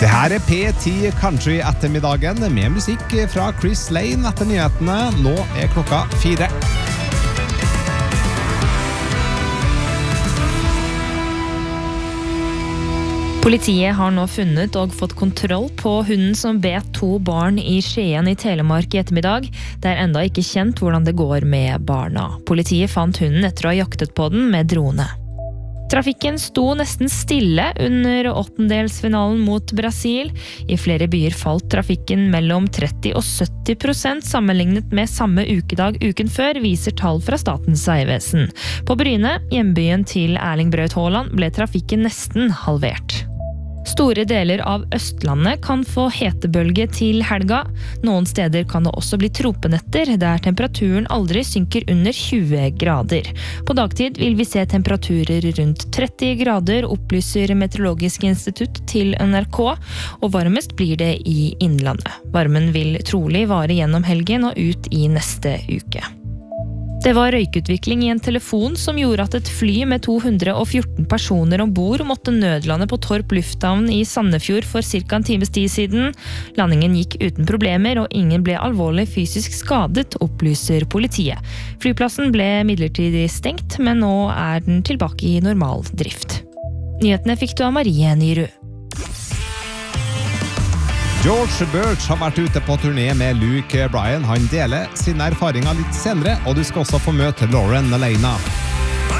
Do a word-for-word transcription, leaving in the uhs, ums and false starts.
Det her er P ti Country ettermiddagen med musikk fra Chris Lane etter nyhetene. Nå er klokka fire. Politiet har nå funnet og fått kontroll på hunden som bet to barn i Skien i Telemark i ettermiddag. Det er enda ikke kjent hvordan det går med barna. Politiet fant hunden etter å ha jaktet på den med drone. Trafikken sto nesten stille under åttendelsfinalen mot Brasil. I flere byer falt trafikken mellom tretti og sytti prosent sammenlignet med samme ukedag uken før, viser tall fra Statens vegvesen. På Bryne, hjembyen til Erling Braut Haaland, ble trafikken nesten halvert. Store deler av Østlandet kan få hetebølge til helga. Noen steder kan det også bli tropenetter, der temperaturen aldri synker under tjue grader. På dagtid vil vi se temperaturer rundt tretti grader, opplyser Meteorologisk institutt til N R K, og varmest blir det i innlandet. Varmen vil trolig vare gjennom helgen og ut i neste uke. Det var røykutvikling i en telefon som gjorde at et fly med to hundre og fjorten personer ombord måtte nødlande på Torp lufthavn i Sandefjord for cirka en times tid siden. Landingen gikk uten problemer, og ingen ble alvorlig fysisk skadet, opplyser politiet. Flyplassen ble midlertidig stengt, men nå er den tilbake i normal drift. Nyhetene fikk du av Marie Nyrud. George Birch har vært ute på turné med Luke Bryan. Han deler sine erfaringer litt senere, og du skal også få møte Lauren Alaina.